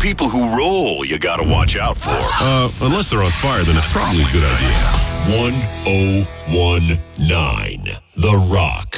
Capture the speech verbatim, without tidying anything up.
people who roll you gotta watch out for. Uh, unless they're on fire, then it's probably a good idea. one oh one nine The Rock.